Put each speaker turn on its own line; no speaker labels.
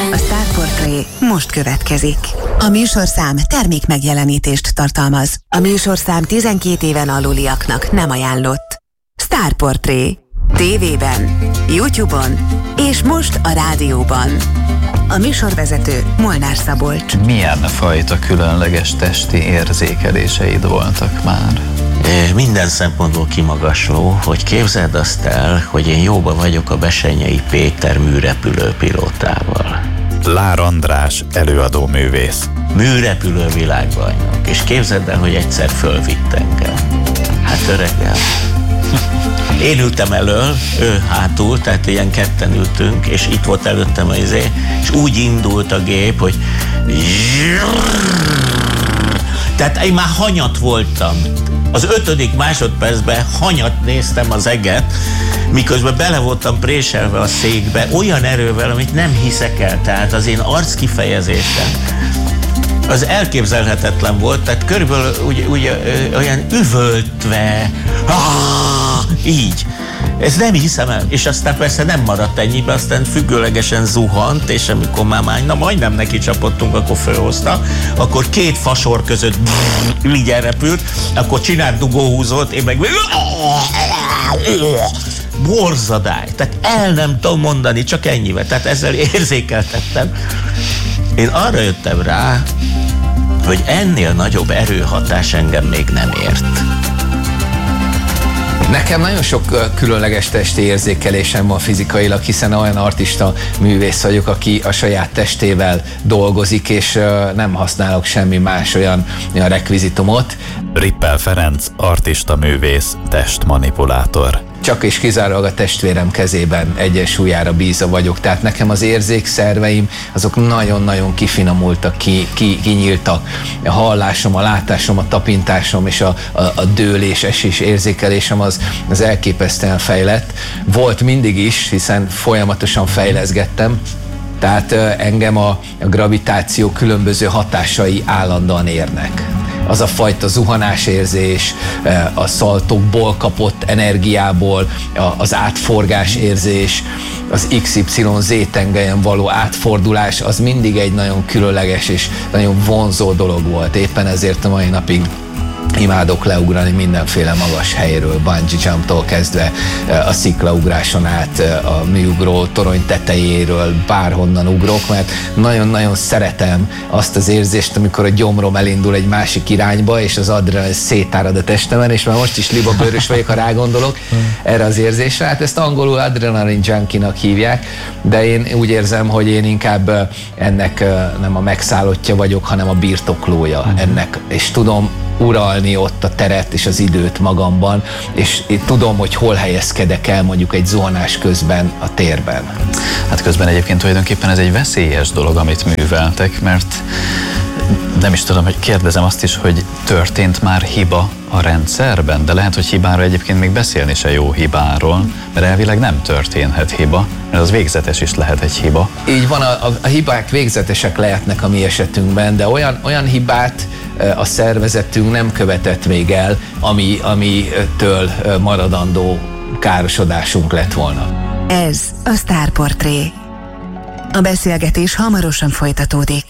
A Star Portré most következik. A műsorszám termék megjelenítést tartalmaz. A műsorszám 12 éven aluliaknak nem ajánlott. Star Portré. TV-ben, YouTube-on és most a rádióban. A műsorvezető Molnár Szabolcs.
Milyen fajta különleges testi érzékeléseid voltak már?
Minden szempontból kimagasló, hogy képzeld azt el, hogy én jóba vagyok a Bessenyei Péter műrepülő pilótával.
Lár András előadó művész.
Műrepülő világbajnok. És képzeld el, hogy egyszer fölvitt engem. Hát öregem. Én ültem elől, ő hátul, tehát ilyen ketten ültünk, és itt volt előttem az és úgy indult a gép, hogy tehát én már hanyat voltam. Az 5. másodpercben hanyat néztem az eget, miközben bele voltam préselve a székbe, olyan erővel, amit nem hiszek el. Tehát az én arckifejezésem az elképzelhetetlen volt, tehát körülbelül olyan üvöltve, így. Ezt nem hiszem el. És aztán persze nem maradt ennyibe, aztán függőlegesen zuhant, és amikor már majdnem neki csapottunk, akkor fölhozta, akkor 2 fasor között így elrepült, akkor csinált dugóhúzót, én meg borzadály. Tehát el nem tudom mondani, csak ennyivel. Tehát ezzel érzékeltettem. Én arra jöttem rá, hogy ennél nagyobb erőhatás engem még nem ért.
Nekem nagyon sok különleges testi érzékelésem van fizikailag, hiszen olyan artista művész vagyok, aki a saját testével dolgozik, és nem használok semmi más olyan rekvizitumot.
Rippel Ferenc, artista művész, testmanipulátor.
Csak és kizárólag a testvérem kezében egyensúlyára bízva vagyok. Tehát nekem az érzékszerveim azok nagyon-nagyon kifinomultak, kinyíltak. A hallásom, a látásom, a tapintásom és a dőlés, esés érzékelésem az elképesztően fejlett. Volt mindig is, hiszen folyamatosan fejleszgettem. Tehát engem a gravitáció különböző hatásai állandóan érnek. Az a fajta zuhanásérzés, a szaltokból kapott energiából, az átforgás érzés, az XYZ tengelyen való átfordulás, az mindig egy nagyon különleges és nagyon vonzó dolog volt. Éppen ezért a mai napig imádok leugrani mindenféle magas helyről, bungee jumptól kezdve a sziklaugráson át, a műugró torony tetejéről, bárhonnan ugrok, mert nagyon-nagyon szeretem azt az érzést, amikor a gyomrom elindul egy másik irányba, és az adrenalin szétárad a testemen, és már most is libabőrös vagyok, ha rágondolok erre az érzésre. Hát ezt angolul adrenaline junkie-nak hívják, de én úgy érzem, hogy én inkább ennek nem a megszállottja vagyok, hanem a birtoklója ennek, és tudom uralni ott a teret és az időt magamban, és én tudom, hogy hol helyezkedek el mondjuk egy zuhanás közben a térben.
Hát közben egyébként tulajdonképpen ez egy veszélyes dolog, amit műveltek, mert nem is tudom, hogy kérdezem azt is, hogy történt már hiba a rendszerben, de lehet, hogy hibáról egyébként még beszélni se jó hibáról, mert elvileg nem történhet hiba, mert az végzetes is lehet egy hiba.
Így van, a hibák végzetesek lehetnek a mi esetünkben, de olyan hibát a szervezetünk nem követett még el, amitől maradandó károsodásunk lett volna.
Ez a Star Portré. A beszélgetés hamarosan folytatódik.